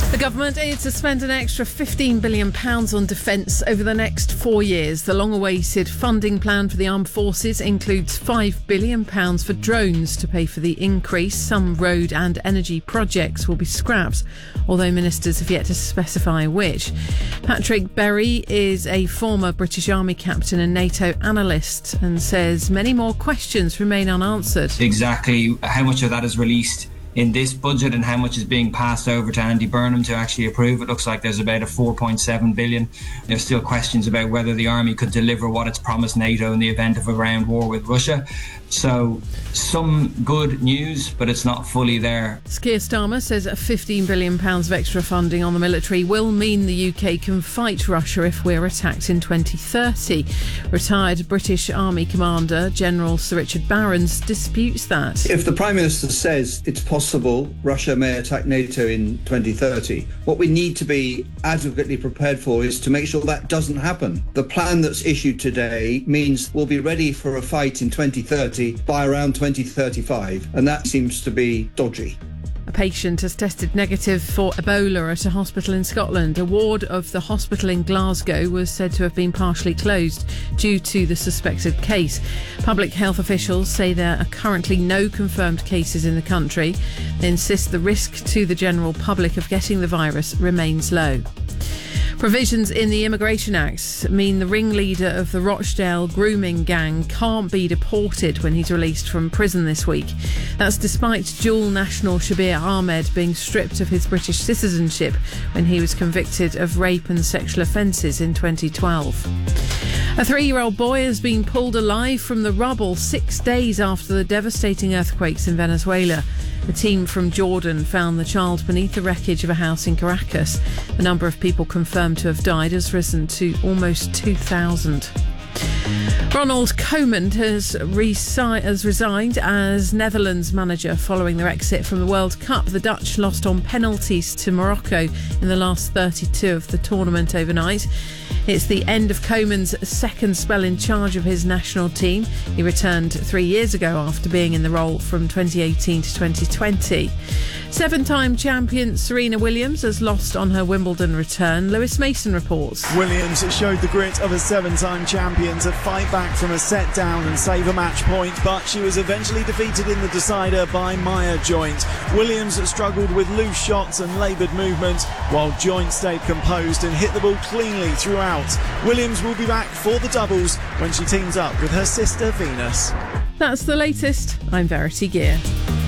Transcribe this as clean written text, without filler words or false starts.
The government aims to spend an extra £15 billion on defence over the next 4 years. The long-awaited funding plan for the armed forces includes £5 billion for drones to pay for the increase. Some road and energy projects will be scrapped, although ministers have yet to specify which. Patrick Berry is a former British Army captain and NATO analyst and says many more questions remain unanswered. Exactly how much of that is released in this budget and how much is being passed over to Andy Burnham to actually approve. It looks like there's about a 4.7 billion. There's still questions about whether the army could deliver what it's promised NATO in the event of a ground war with Russia. So some good news, but it's not fully there. Keir Starmer says £15 billion of extra funding on the military will mean the UK can fight Russia if we're attacked in 2030. Retired British Army Commander General Sir Richard Barrons disputes that. If the Prime Minister says it's possible Russia may attack NATO in 2030, what we need to be adequately prepared for is to make sure that doesn't happen. The plan that's issued today means we'll be ready for a fight in 2030 by around 2035, and that seems to be dodgy. A patient has tested negative for Ebola at a hospital in Scotland. A ward of the hospital in Glasgow was said to have been partially closed due to the suspected case. Public health officials say there are currently no confirmed cases in the country. They insist the risk to the general public of getting the virus remains low. Provisions in the Immigration Act mean the ringleader of the Rochdale grooming gang can't be deported when he's released from prison this week. That's despite dual national Shabir Ahmed being stripped of his British citizenship when he was convicted of rape and sexual offences in 2012. A 3-year-old boy has been pulled alive from the rubble 6 days after the devastating earthquakes in Venezuela. A team from Jordan found the child beneath the wreckage of a house in Caracas. The number of people confirmed to have died has risen to almost 2,000. Ronald Koeman has resigned as Netherlands manager following their exit from the World Cup. The Dutch lost on penalties to Morocco in the last 32 of the tournament overnight. It's the end of Koeman's second spell in charge of his national team. He returned 3 years ago after being in the role from 2018 to 2020. Seven-time champion Serena Williams has lost on her Wimbledon return. Lewis Mason reports. Williams showed the grit of a seven-time champion to fight back from a set down and save a match point, but she was eventually defeated in the decider by Maya Joint. Williams struggled with loose shots and laboured movement, while Joint stayed composed and hit the ball cleanly throughout. Williams will be back for the doubles when she teams up with her sister Venus. That's the latest. I'm Verity Gear.